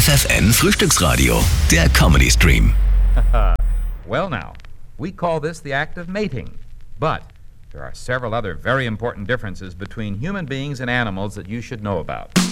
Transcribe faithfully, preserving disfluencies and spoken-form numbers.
F F N Frühstücksradio, der Comedy Stream. Well now, we call this the act of mating, but there are several other very important differences between human beings and animals that you should know about.